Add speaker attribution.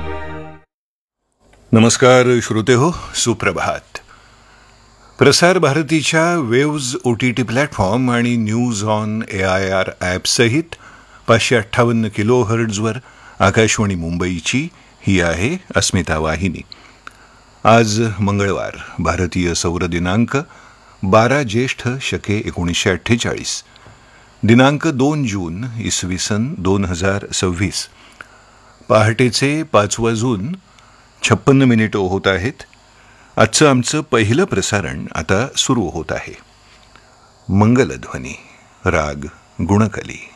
Speaker 1: नमस्कार श्रोते हो, सुप्रभात. प्रसार भारतीच्या वेव्ज OTT प्लॅटफॉर्म आणि न्यूज ऑन AIR ॲपसहित 558 किलोहर्ट्झवर आकाशवाणी मुंबईची ही आहे अस्मिता वाहिनी. आज मंगळवार, भारतीय सौर दिनांक 12 ज्येष्ठ शके 1948, दिनांक 2 जून इसवी सन 2026. पहाटेचे 5:56 होत आहेत. आजचं आमचं पहिलं प्रसारण आता सुरू होत आहे. मंगलध्वनी, राग गुणकली.